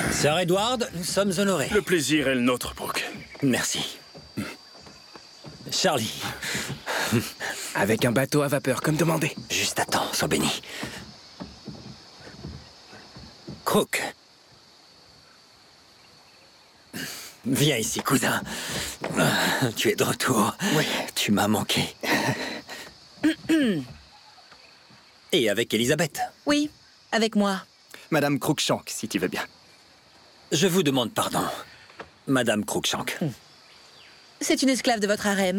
Sir Edward, nous sommes honorés. Le plaisir est le nôtre, Brooke. Merci. Charlie. Avec un bateau à vapeur, comme demandé. Juste à temps, sois béni. Crook. Viens ici, cousin. Tu es de retour. Oui. Tu m'as manqué. Et avec Elisabeth. Oui, avec moi. Madame Cruikshank, si tu veux bien. Je vous demande pardon, Madame Cruikshank. C'est une esclave de votre harem.